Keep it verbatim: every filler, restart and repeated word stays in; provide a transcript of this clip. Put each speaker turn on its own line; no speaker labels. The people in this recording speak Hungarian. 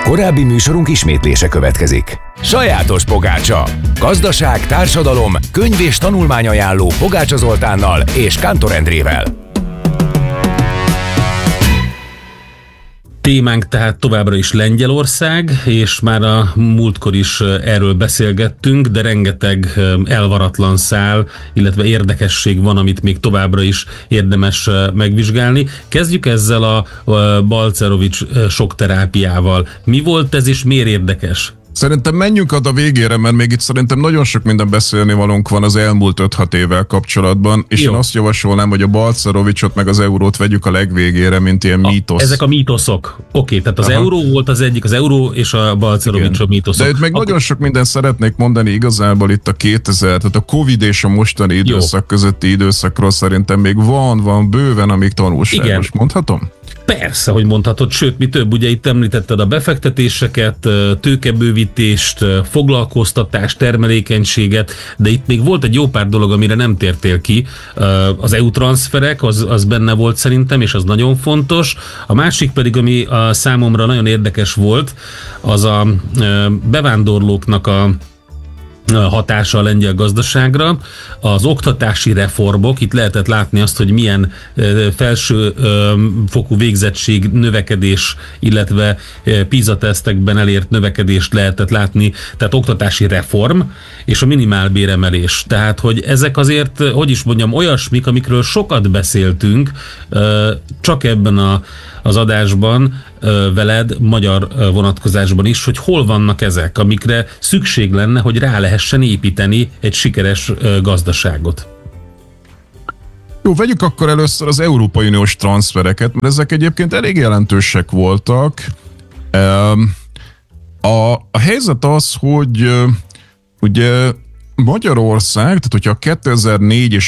Korábbi műsorunk ismétlése következik. Sajátos pogácsa. Gazdaság, társadalom, könyv és tanulmányajánló Pogácsa Zoltánnal és Kántor Endrével.
Témánk tehát továbbra is Lengyelország, és már a múltkor is erről beszélgettünk, de rengeteg elvaratlan szál, illetve érdekesség van, amit még továbbra is érdemes megvizsgálni. Kezdjük ezzel a Balcerovics sokterápiával. Mi volt ez, és miért érdekes?
Szerintem menjünk ad a végére, mert még itt szerintem nagyon sok minden beszélni valónk van az elmúlt öt-hat évvel kapcsolatban, és Jó. én azt javasolnám, hogy a Balcerovicsot meg az eurót vegyük a legvégére, mint ilyen a, mítosz.
Ezek a mítoszok. Oké, okay, tehát az Aha. euró volt az egyik, az euró és a Balcerovics a mítoszok.
De itt meg Ak- nagyon sok mindent szeretnék mondani igazából itt a kétezer, tehát a Covid és a mostani időszak Jó. közötti időszakról szerintem még van, van bőven, amíg tanulságos. Mondhatom?
Persze, hogy mondhatod, sőt, mi több, ugye itt említetted a befektetéseket, tőkebővítést, foglalkoztatást, termelékenységet, de itt még volt egy jó pár dolog, amire nem tértél ki. Az é u-transzferek, az, az benne volt szerintem, és az nagyon fontos. A másik pedig, ami a számomra nagyon érdekes volt, az a bevándorlóknak a hatása a lengyel gazdaságra, az oktatási reformok, itt lehetett látni azt, hogy milyen felső fokú végzettség növekedés, illetve PISA tesztekben elért növekedést lehetett látni, tehát oktatási reform és a minimálbéremelés. Tehát, hogy ezek azért, hogy is mondjam, olyasmik, amikről sokat beszéltünk, csak ebben a, az adásban veled, magyar vonatkozásban is, hogy hol vannak ezek, amikre szükség lenne, hogy rá lehessen építeni egy sikeres gazdaságot.
Jó, vegyük akkor először az Európai Uniós transzfereket, mert ezek egyébként elég jelentősek voltak. A, a helyzet az, hogy ugye Magyarország, tehát hogyha kétezer-négy és